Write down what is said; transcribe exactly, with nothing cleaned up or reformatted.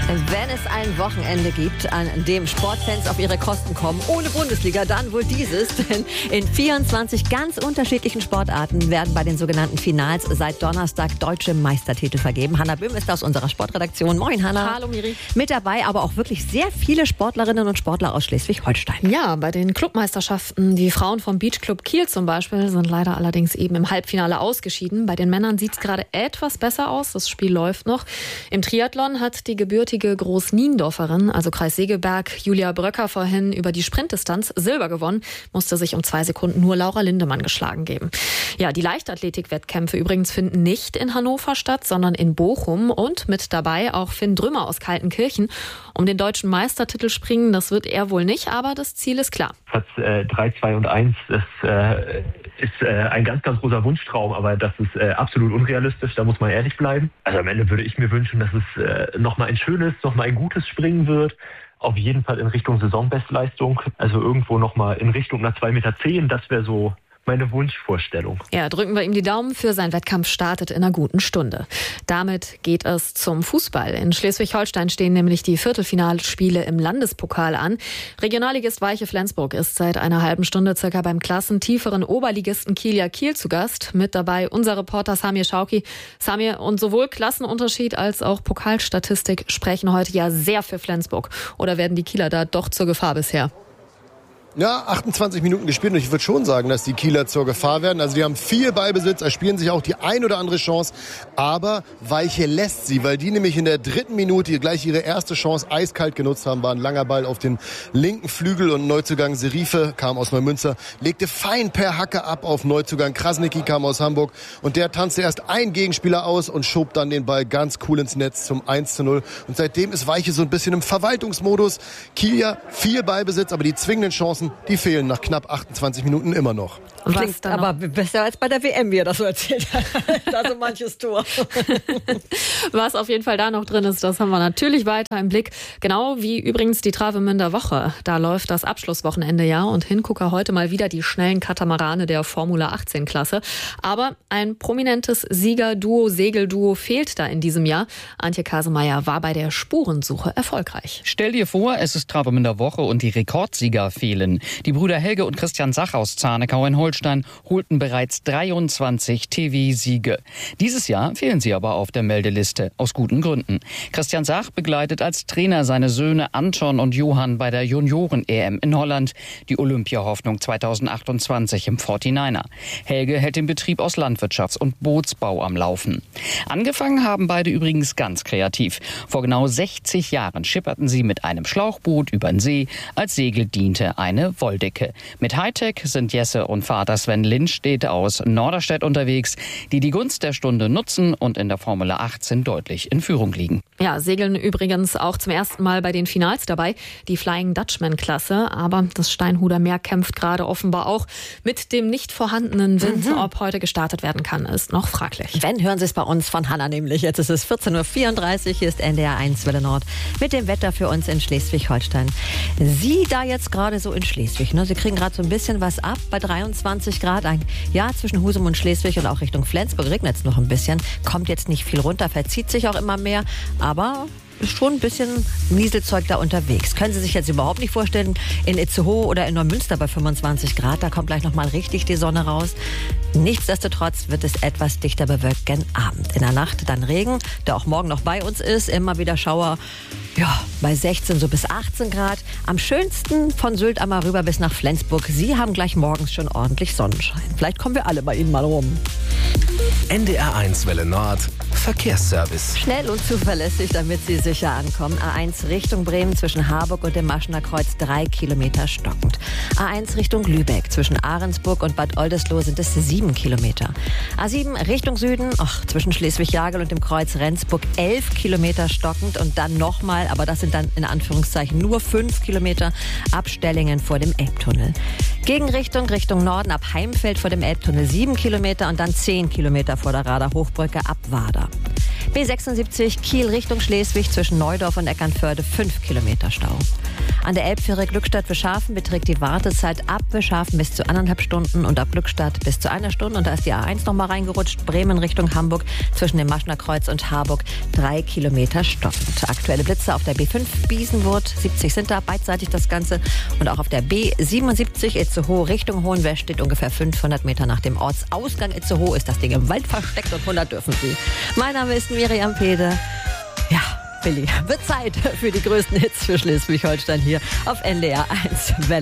Wenn es ein Wochenende gibt, an dem Sportfans auf ihre Kosten kommen, ohne Bundesliga, dann wohl dieses. Denn in vierundzwanzig ganz unterschiedlichen Sportarten werden bei den sogenannten Finals seit Donnerstag deutsche Meistertitel vergeben. Hanna Böhm ist aus unserer Sportredaktion. Moin, Hanna. Hallo, Miri. Mit dabei aber auch wirklich sehr viele Sportlerinnen und Sportler aus Schleswig-Holstein. Ja, bei den Clubmeisterschaften. Die Frauen vom Beachclub Kiel zum Beispiel sind leider allerdings eben im Halbfinale ausgeschieden. Bei den Männern sieht es gerade etwas besser aus. Das Spiel läuft noch. Im Triathlon hat die gebürtige Groß-Niendorferin, also Kreis Segeberg, Julia Bröcker vorhin über die Sprintdistanz Silber gewonnen, musste sich um zwei Sekunden nur Laura Lindemann geschlagen geben. Ja, die Leichtathletik-Wettkämpfe übrigens finden nicht in Hannover statt, sondern in Bochum und mit dabei auch Finn Drümmer aus Kaltenkirchen. Um den deutschen Meistertitel springen, das wird er wohl nicht, aber das Ziel ist klar. Platz äh, drei, zwei und eins, das äh, ist äh, ein ganz, ganz großer Wunschtraum, aber das ist äh, absolut unrealistisch, da muss man ehrlich bleiben. Also am Ende würde ich mir wünschen, dass es äh, nochmal ein schönes, nochmal ein gutes Springen wird. Auf jeden Fall in Richtung Saisonbestleistung, also irgendwo nochmal in Richtung einer zwei Meter zehn, das wäre so meine Wunschvorstellung. Ja, drücken wir ihm die Daumen für seinen Wettkampf startet in einer guten Stunde. Damit geht es zum Fußball. In Schleswig-Holstein stehen nämlich die Viertelfinalspiele im Landespokal an. Regionalligist Weiche Flensburg ist seit einer halben Stunde circa beim klassentieferen Oberligisten Kieler Kiel zu Gast. Mit dabei unser Reporter Samir Schauki. Samir, und sowohl Klassenunterschied als auch Pokalstatistik sprechen heute ja sehr für Flensburg. Oder werden die Kieler da doch zur Gefahr bisher? Ja, achtundzwanzig Minuten gespielt und ich würde schon sagen, dass die Kieler zur Gefahr werden. Also die haben viel Ballbesitz, erspielen sich auch die ein oder andere Chance, aber Weiche lässt sie, weil die nämlich in der dritten Minute gleich ihre erste Chance eiskalt genutzt haben. War ein langer Ball auf den linken Flügel und Neuzugang Serife kam aus Neumünster, legte fein per Hacke ab auf Neuzugang Krasnicki, kam aus Hamburg und der tanzte erst einen Gegenspieler aus und schob dann den Ball ganz cool ins Netz zum eins zu null. Und seitdem ist Weiche so ein bisschen im Verwaltungsmodus. Kieler viel Ballbesitz, aber die zwingenden Chancen, die fehlen nach knapp achtundzwanzig Minuten immer noch. Klingt aber besser als bei der W M, wie er das so erzählt hat. Da so manches Tor. Was auf jeden Fall da noch drin ist, das haben wir natürlich weiter im Blick. Genau wie übrigens die Travemünder Woche. Da läuft das Abschlusswochenende ja und Hingucker heute mal wieder die schnellen Katamarane der Formula achtzehn Klasse. Aber ein prominentes Siegerduo, Segelduo fehlt da in diesem Jahr. Antje Kasemeyer war bei der Spurensuche erfolgreich. Stell dir vor, es ist Travemünder Woche und die Rekordsieger fehlen. Die Brüder Helge und Christian Sach aus Zarnekau in Holstein holten bereits dreiundzwanzig T V-Siege. Dieses Jahr fehlen sie aber auf der Meldeliste, aus guten Gründen. Christian Sach begleitet als Trainer seine Söhne Anton und Johann bei der Junioren-E M in Holland, die Olympia-Hoffnung zweitausendachtundzwanzig im forty-niner. Helge hält den Betrieb aus Landwirtschafts- und Bootsbau am Laufen. Angefangen haben beide übrigens ganz kreativ. Vor genau sechzig Jahren schipperten sie mit einem Schlauchboot über den See. Als Segel diente eine Wolldecke. Mit Hightech sind Jesse und Vater Sven Lindstedt aus Norderstedt unterwegs, die die Gunst der Stunde nutzen und in der Formula achtzehn deutlich in Führung liegen. Ja, segeln übrigens auch zum ersten Mal bei den Finals dabei, die Flying Dutchman-Klasse. Aber das Steinhuder Meer kämpft gerade offenbar auch mit dem nicht vorhandenen Wind. Mhm. Ob heute gestartet werden kann, ist noch fraglich. Wenn, hören Sie es bei uns von Hanna nämlich. Jetzt ist es vierzehn Uhr vierunddreißig, hier ist N D R eins Welle Nord mit dem Wetter für uns in Schleswig-Holstein. Sie da jetzt gerade so in Schleswig, ne? Sie kriegen gerade so ein bisschen was ab bei dreiundzwanzig Grad. Ein Jahr zwischen Husum und Schleswig und auch Richtung Flensburg regnet es noch ein bisschen. Kommt jetzt nicht viel runter, verzieht sich auch immer mehr, aber ist schon ein bisschen Nieselzeug da unterwegs. Können Sie sich jetzt überhaupt nicht vorstellen, in Itzehoe oder in Neumünster bei fünfundzwanzig Grad, da kommt gleich noch mal richtig die Sonne raus. Nichtsdestotrotz wird es etwas dichter bewölkt gen Abend. In der Nacht dann Regen, der auch morgen noch bei uns ist. Immer wieder Schauer, ja, bei sechzehn so bis achtzehn Grad. Am schönsten von Sylt einmal rüber bis nach Flensburg. Sie haben gleich morgens schon ordentlich Sonnenschein. Vielleicht kommen wir alle bei Ihnen mal rum. N D R eins Welle Nord Verkehrsservice. Schnell und zuverlässig, damit Sie sicher ankommen. A eins Richtung Bremen zwischen Harburg und dem Maschener Kreuz drei Kilometer stockend. A eins Richtung Lübeck zwischen Ahrensburg und Bad Oldesloe sind es sieben Kilometer. A sieben Richtung Süden, ach, zwischen Schleswig-Jagel und dem Kreuz Rendsburg elf Kilometer stockend und dann nochmal, aber das sind dann in Anführungszeichen nur fünf Kilometer ab Stellingen vor dem Elbtunnel. Gegenrichtung Richtung Norden ab Heimfeld vor dem Elbtunnel sieben Kilometer und dann zehn Kilometer vor der Rader Hochbrücke ab Wader. B sechsundsiebzig Kiel Richtung Schleswig zwischen Neudorf und Eckernförde fünf Kilometer Stau. An der Elbfähre Glückstadt-Wischhafen beträgt die Wartezeit ab Wischhafen bis zu anderthalb Stunden und ab Glückstadt bis zu einer Stunde. Und da ist die A eins noch mal reingerutscht. Bremen Richtung Hamburg zwischen dem Maschner Kreuz und Harburg drei Kilometer stoppend. Aktuelle Blitze auf der B fünf Biesenwurth, siebzig sind da, beidseitig das Ganze. Und auch auf der B siebenundsiebzig Itzehoe Richtung Hohenwest steht ungefähr fünfhundert Meter nach dem Ortsausgang Itzehoe. Ist das Ding im Wald versteckt und hundert dürfen Sie. Mein Name ist Miriam Pede. Ja, Billy, wird Zeit für die größten Hits für Schleswig-Holstein hier auf N D R eins Welle.